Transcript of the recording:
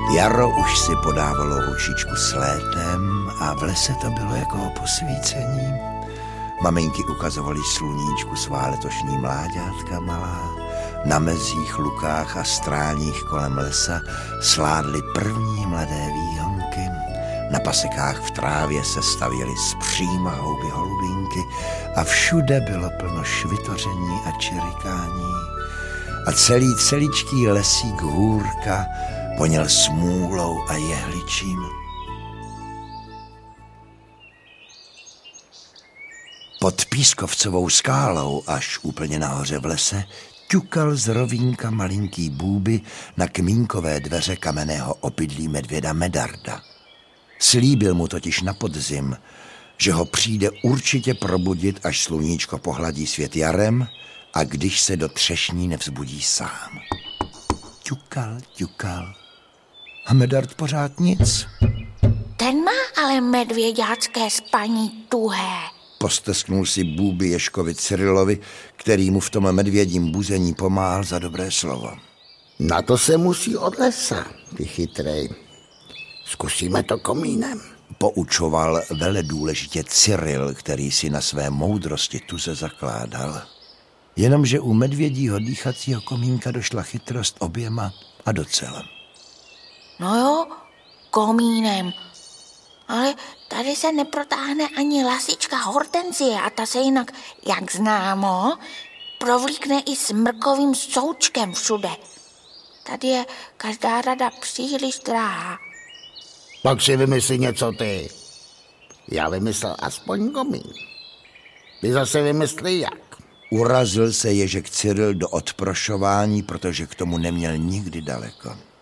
Jaro už si podávalo ručičku s létem a v lese to bylo jako posvícení. Maminky ukazovaly sluníčku svá letošní mláďátka malá. Na mezích, lukách a stráních kolem lesa sládly první mladé výhonky. Na pasekách v trávě se stavěly zpříma houby holubínky a všude bylo plno švitoření a čirikání. A celíčký lesík hůrka voněl smůlou a jehličím. Pod Pískovcovou skálou, až úplně nahoře v lese, ťukal z rovínka malinký Bůby na kmínkové dveře kamenného obydlí medvěda Medarda. Slíbil mu totiž na podzim, že ho přijde určitě probudit, až sluníčko pohladí svět jarem a když se do třešní nevzbudí sám. Ťukal. A Medard pořád nic. Ten má ale medvěďácké spaní tuhé. Postesknul si Bůby Ježkovi Cyrilovi, který mu v tom medvědím buzení pomáhal za dobré slovo. Na to se musí od lesa, ty chytrej. Zkusíme to komínem. Poučoval veledůležitě Cyril, který si na své moudrosti tuze zakládal. Jenomže u medvědího dýchacího komínka došla chytrost oběma a docela. No jo, komínem. Ale tady se neprotáhne ani lasička Hortensie a ta se jinak, jak známo, provlíkne i smrkovým součkem všude. Tady je každá rada příliš drahá. Pak si vymyslí něco ty. Já vymyslel aspoň komín. Ty zase vymyslí jak. Urazil se Ježek Cyril do odprošování, protože k tomu neměl nikdy daleko.